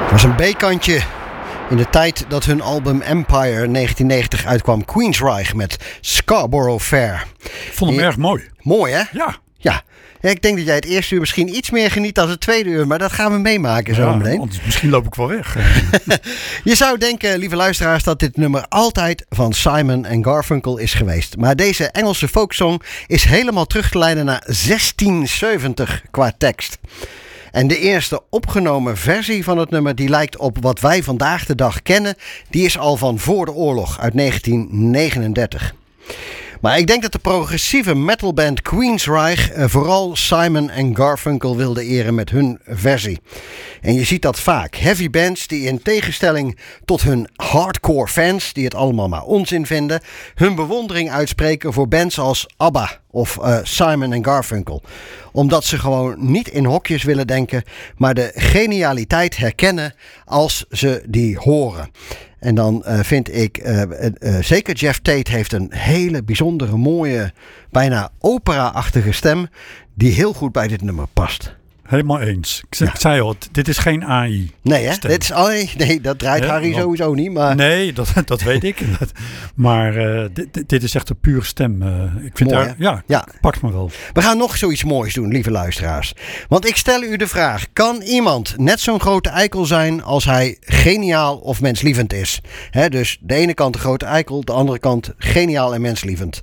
was een B-kantje in de tijd dat hun album Empire 1990 uitkwam. Queensryche met Scarborough Fair. Ik vond hem erg mooi. Mooi, hè? Ja. Ja. Ja, ik denk dat jij het eerste uur misschien iets meer geniet dan het tweede uur. Maar dat gaan we meemaken zo meteen. Want misschien loop ik wel weg. Je zou denken, lieve luisteraars, dat dit nummer altijd van Simon & Garfunkel is geweest. Maar deze Engelse folksong is helemaal terug te leiden naar 1670 qua tekst. En de eerste opgenomen versie van het nummer die lijkt op wat wij vandaag de dag kennen. Die is al van voor de oorlog uit 1939. Maar ik denk dat de progressieve metalband Queensryche vooral Simon & Garfunkel wilde eren met hun versie. En je ziet dat vaak. Heavy bands die in tegenstelling tot hun hardcore fans, die het allemaal maar onzin vinden, hun bewondering uitspreken voor bands als ABBA of Simon & Garfunkel. Omdat ze gewoon niet in hokjes willen denken, maar de genialiteit herkennen als ze die horen. En dan vind ik, zeker Jeff Tate heeft een hele bijzondere, mooie, bijna opera-achtige stem die heel goed bij dit nummer past. Helemaal eens. Ik zei al, dit is geen AI. Nee, hè? Nee, dat draait Harry sowieso niet. Maar... Nee, dat weet ik. Maar dit is echt een pure stem. Ik vind mooi, pakt me wel. We gaan nog zoiets moois doen, lieve luisteraars. Want ik stel u de vraag, kan iemand net zo'n grote eikel zijn als hij geniaal of menslievend is? Dus de ene kant een grote eikel, de andere kant geniaal en menslievend.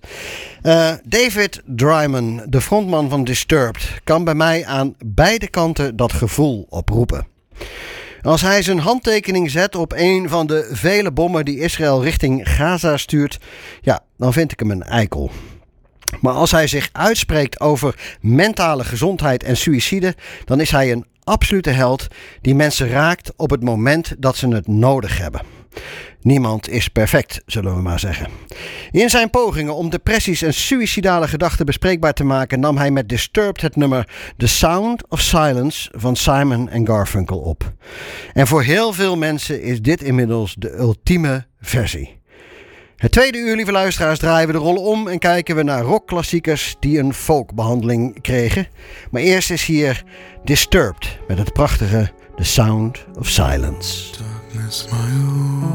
David Draiman, de frontman van Disturbed, kan bij mij aan beide kanten dat gevoel oproepen. Als hij zijn handtekening zet op een van de vele bommen die Israël richting Gaza stuurt, dan vind ik hem een eikel. Maar als hij zich uitspreekt over mentale gezondheid en suïcide, dan is hij een absolute held die mensen raakt op het moment dat ze het nodig hebben. Niemand is perfect, zullen we maar zeggen. In zijn pogingen om depressies en suïcidale gedachten bespreekbaar te maken, nam hij met Disturbed het nummer The Sound of Silence van Simon & Garfunkel op. En voor heel veel mensen is dit inmiddels de ultieme versie. Het tweede uur, lieve luisteraars, draaien we de rollen om en kijken we naar rockklassiekers die een folkbehandeling kregen. Maar eerst is hier Disturbed met het prachtige The Sound of Silence.